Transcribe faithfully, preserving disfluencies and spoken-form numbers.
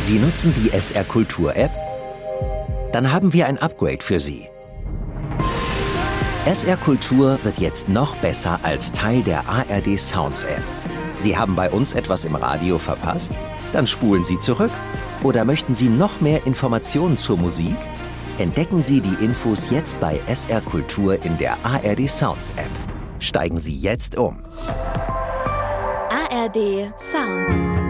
Sie nutzen die S R Kultur App? Dann haben wir ein Upgrade für Sie. S R Kultur wird jetzt noch besser als Teil der A R D Sounds App. Sie haben bei uns etwas im Radio verpasst? Dann spulen Sie zurück. Oder möchten Sie noch mehr Informationen zur Musik? Entdecken Sie die Infos jetzt bei S R Kultur in der A R D Sounds App. Steigen Sie jetzt um. A R D Sounds.